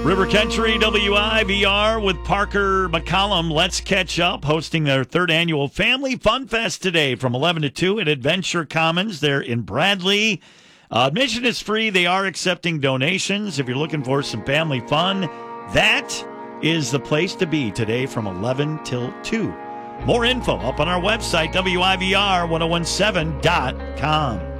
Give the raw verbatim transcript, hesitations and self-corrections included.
River Country W I V R with Parker McCollum. Let's catch up, hosting their third annual Family Fun Fest today from eleven to two at Adventure Commons. They're in Bradley. Uh, admission is free. They are accepting donations. If you're looking for some family fun, that is the place to be today from eleven till two. More info up on our website, W I V R ten seventeen dot com.